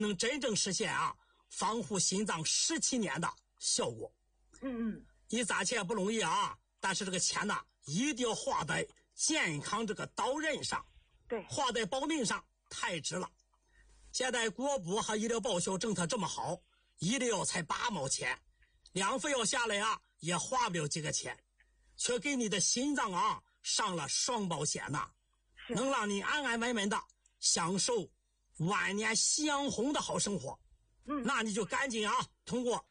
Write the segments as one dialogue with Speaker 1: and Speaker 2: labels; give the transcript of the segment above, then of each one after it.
Speaker 1: 能真正实现防护心脏17年的效果。你攒钱不容易但是这个钱呢，一定要花在健康这个刀刃上，
Speaker 2: 对，
Speaker 1: 花在保命上太值了。现在国补和医疗报销政策这么好，医疗才8毛钱，两费药下来也花不了几个钱，却给你的心脏上了双保险呐，能让你安安稳稳的享受晚年夕阳红的好生活。那你就赶紧通过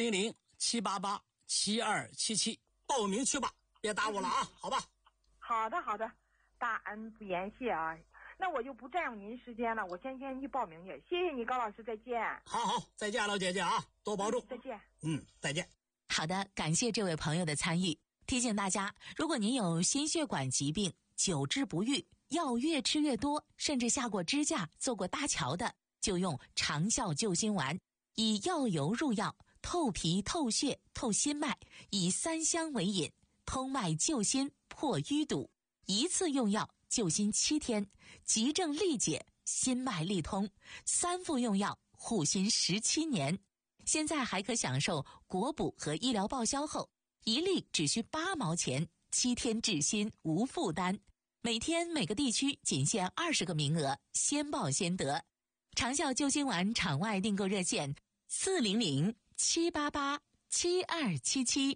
Speaker 1: 400-788-7277报名去吧，别耽误了好吧？
Speaker 2: 好的，大恩不言谢那我就不占用您时间了，我先去报名去。谢谢你，高老师，再见。
Speaker 1: 好，再见，老姐姐多保重。
Speaker 2: 再见。
Speaker 1: 再见。
Speaker 3: 好的，感谢这位朋友的参与。提醒大家，如果您有心血管疾病，久治不愈，药越吃越多，甚至下过支架、做过搭桥的，就用长效救心丸，以药油入药，透皮、透血、透心脉，以3香为引，通脉救心，破淤堵，一次用药救心7天，急症利解，心脉利通，3副用药护心17年。现在还可享受国补和医疗报销后，一粒只需8毛钱，7天治心无负担。每天每个地区仅限20个名额，先报先得。长效救心丸场外订购热线400-788-7277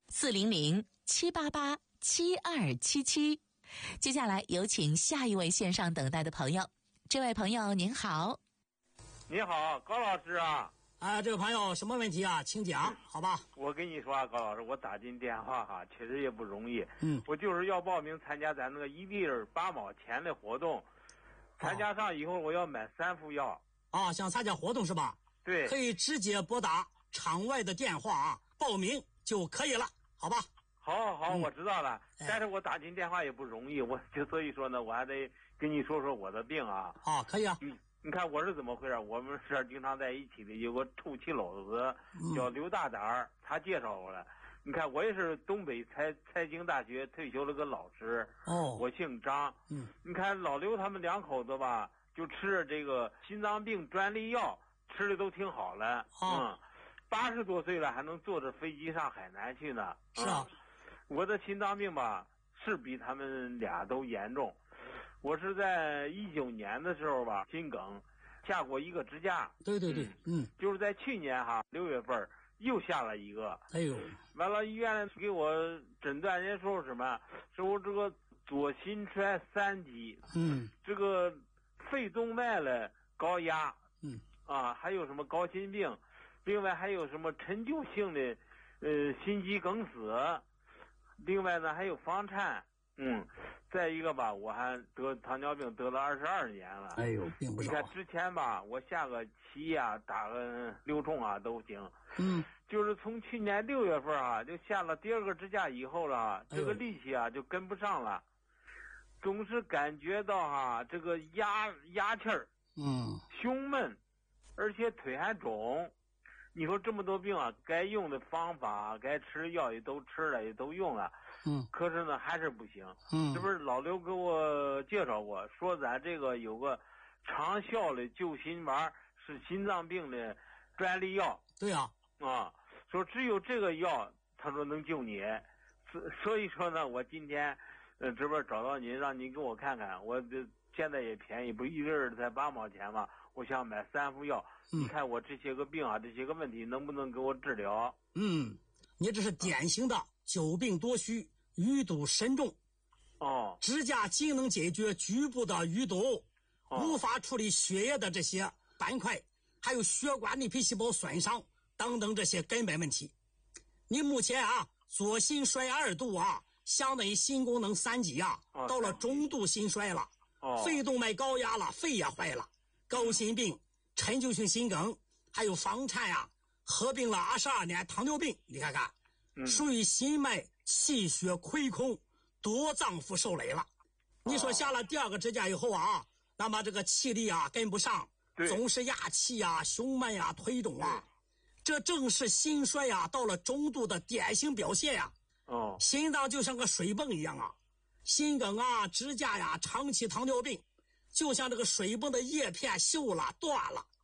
Speaker 3: 400-788-7277。接下来有请下一位线上等待的朋友。这位朋友您好。
Speaker 4: 你好，高老师
Speaker 1: 这位朋友什么问题请讲，好吧？
Speaker 4: 我跟你说高老师，我打进电话确实也不容易。我就是要报名参加咱那个一粒8毛钱的活动，参加上以后我要买3副药。
Speaker 1: 想参加活动是吧？
Speaker 4: 对，
Speaker 1: 可以直接拨打场外的电话报名就可以了，好吧？
Speaker 4: 好，我知道了。但是我打进电话也不容易，我就所以说呢，我还得跟你说说我的病
Speaker 1: 可以
Speaker 4: 你看我是怎么回事？我们是经常在一起的，有个臭棋篓子叫刘大胆他介绍我了。你看我也是东北财经大学退休了个老师我姓张。你看老刘他们2口子吧，就吃着这个心脏病专利药，吃的都挺好了。80多岁了还能坐着飞机上海南去呢。
Speaker 1: 是
Speaker 4: 我的心脏病吧是比他们俩都严重。我是在19年的时候吧，心梗下过一个支架。
Speaker 1: 对，
Speaker 4: 就是在去年6月份又下了一个。完了医院给我诊断人说什么？说我这个左心衰3级。这个肺动脉的高压。还有什么高心病，另外还有什么陈旧性的心肌梗死，另外呢还有房颤。再一个吧，我还得糖尿病得了22年了。
Speaker 1: 并不少。
Speaker 4: 你看之前吧，我下个棋打个6冲都行。就是从去年6月份就下了第2个支架以后了，这个力气就跟不上了，总是感觉到这个压气儿，胸闷，而且腿还肿。你说这么多病该用的方法该吃的药也都吃了，也都用了。可是呢还是不行。这不是老刘给我介绍过，说咱这个有个长效的救心丸，是心脏病的专利药。
Speaker 1: 对
Speaker 4: 说只有这个药他说能救你。所以说呢，我今天这边找到您，让您给我看看。我现在也便宜，不一粒才8毛钱嘛，我想买3副药。你看我这些个病这些个问题能不能给我治疗？
Speaker 1: 你这是典型的久病多虚，淤堵深重。支架既能解决局部的淤堵，无法处理血液的这些斑块，还有血管内皮细胞损伤等等这些根本问题。你目前左心衰2度相当于心功能3级到了中度心衰了。肺动脉高压了，肺也坏了，高心病、陈旧性心梗，还有房颤合并了22年糖尿病。你看看，属于心脉气血亏空，多脏腑受累了。你说下了第2个支架以后那么这个气力跟不上，总是压气胸闷腿肿这正是心衰到了中度的典型表现心脏就像个水泵一样心梗支架长期糖尿病就像这个水泵的叶片锈了断了，